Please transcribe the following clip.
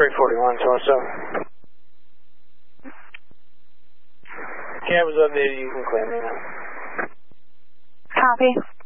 341, so. Cab was updated, you can claim me now. Copy.